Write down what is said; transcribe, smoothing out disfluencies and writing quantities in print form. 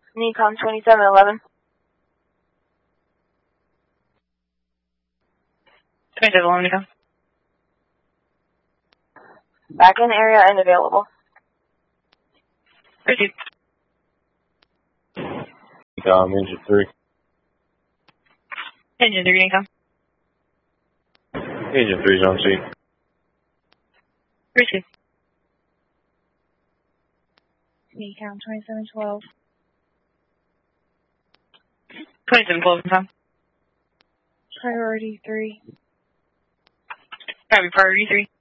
Nikon 2711. 2711, Nikon. Back in area and available. Received. Nikon, engine 3. Engine 3, Nikon. Engine 3's on scene. Received. Nikon 2712. 2712, Nikon. Priority 3. Copy, priority 3.